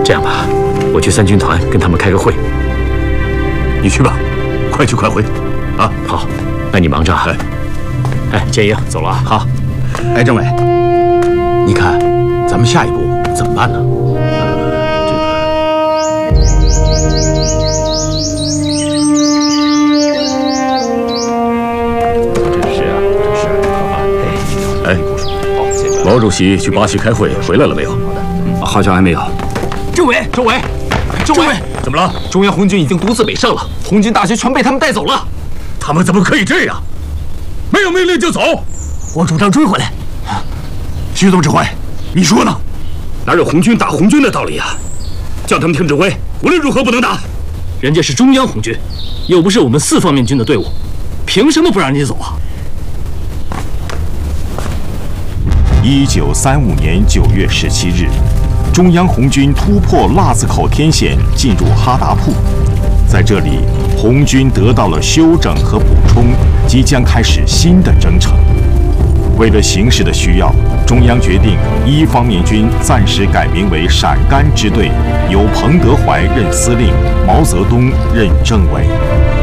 这样吧，我去三军团跟他们开个会。 你去吧，快去快回。啊， 好，那你忙着啊。哎，建英，走了啊。 好。哎，政委，你看，咱们下一步怎么办呢？ 毛主席去巴西开会回来了没有？ 好像还没有。 政委， 怎么了？ 中央红军已经独自北上了，红军大学全被他们带走了。 他们怎么可以这样？没有命令就走？ 我主张追回来。 徐总指挥，你说呢？ 哪有红军打红军的道理啊？叫他们听指挥，无论如何不能打。 人家是中央红军，又不是我们4方面军的队伍，凭什么不让人家走啊 ？1935年9月17日，中央红军突破腊子口天险，进入哈达铺。在这里，红军得到了休整和补充，即将开始新的征程。为了形势的需要，中央决定1方面军暂时改名为陕甘支队，由彭德怀任司令，毛泽东任政委。